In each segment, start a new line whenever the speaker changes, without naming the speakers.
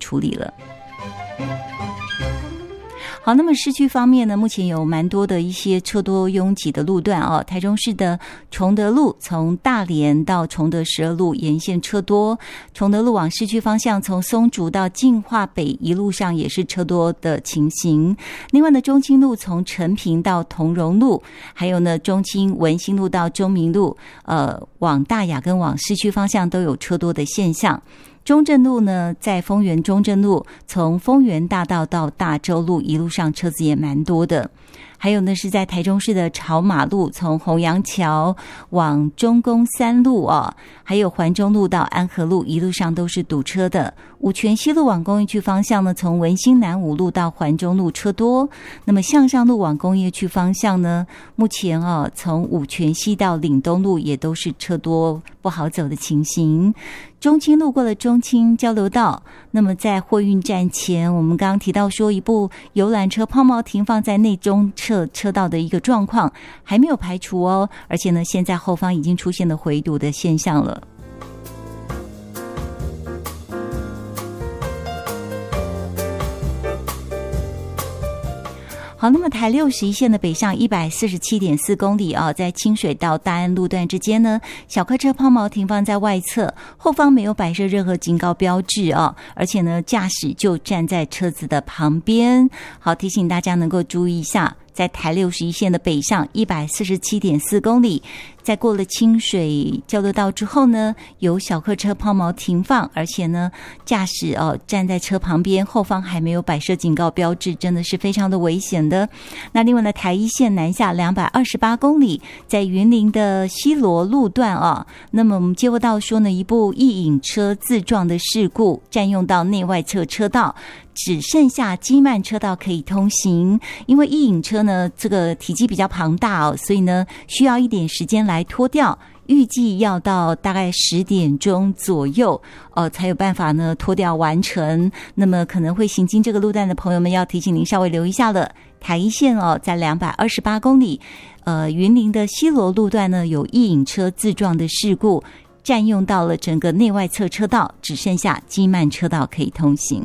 处理了。好，那么市区方面呢，目前有蛮多的一些车多拥挤的路段哦。台中市的崇德路从大连到崇德12路沿线车多，崇德路往市区方向从松竹到进化北一路上也是车多的情形。另外呢，中清路从陈平到同荣路，还有呢中清文心路到中明路，往大雅跟往市区方向都有车多的现象。中正路呢，在丰原中正路从丰原大道到大洲路一路上车子也蛮多的。还有呢，是在台中市的朝马路从洪阳桥往中宫3路哦，还有环中路到安和路一路上都是堵车的。五权西路往工业区方向呢，从文心南5路到环中路车多。那么向上路往工业区方向呢，目前从五权西到岭东路也都是车多不好走的情形。中清路过了中清交流道，那么在货运站前，我们刚刚提到说一部游览车抛锚停放在内中车道的一个状况还没有排除哦，而且呢，现在后方已经出现了回堵的现象了。好，那么台61线的北上 147.4 公里啊，在清水到大安路段之间呢，小客车抛锚停放在外侧，后方没有摆设任何警告标志啊，而且呢，驾驶就站在车子的旁边。好，提醒大家能够注意一下，在台61线的北上 147.4 公里，在过了清水交流道之后呢，有小客车抛锚停放，而且呢，驾驶站在车旁边，后方还没有摆设警告标志，真的是非常的危险的。那另外呢，台1线南下228公里，在云林的西螺路段那么我们接获到说呢，一部一引车自撞的事故，占用到内外侧车道，只剩下机慢车道可以通行。因为一引车呢，这个体积比较庞大所以呢，需要一点时间来拖掉，预计要到大概10点钟左右才有办法呢拖掉完成。那么可能会行经这个路段的朋友们，要提醒您稍微留一下了。台1线在228公里，云林的西螺路段呢，有一引车自撞的事故，占用到了整个内外侧车道，只剩下机慢车道可以通行。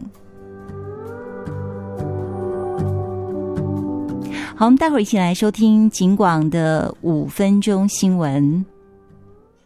好，我们待会儿一起来收听警广的5分钟新闻。